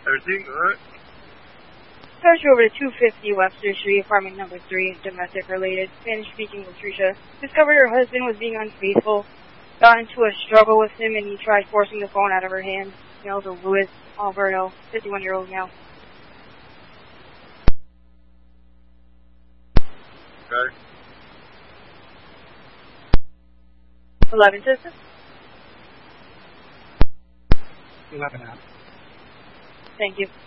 Everything alright? Start you over to 250 Webster Street, apartment number 3, domestic related. Spanish speaking Patricia. Discovered her husband was being unfaithful. Got into a struggle with him and he tried forcing the phone out of her hand. Males of Luis Alberto, 51-year-old male. Okay. 11 system. 11 out. Thank you.